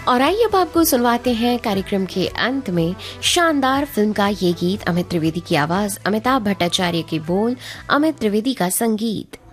और आइए अब आपको सुनवाते हैं कार्यक्रम के अंत में शानदार फिल्म का ये गीत। अमित त्रिवेदी की आवाज, अमिताभ भट्टाचार्य के बोल, अमित त्रिवेदी का संगीत।